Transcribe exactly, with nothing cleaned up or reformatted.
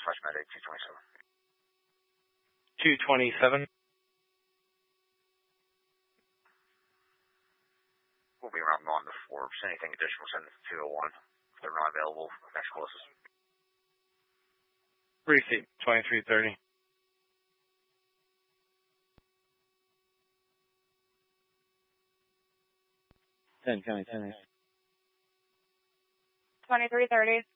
Flash Med eight two twenty-seven. two twenty-seven. We'll be around on the Forbes. Anything additional, send it to two oh one. If they're not available, next closest. Receipt, twenty-three thirty. ten County ten. twenty-three thirty.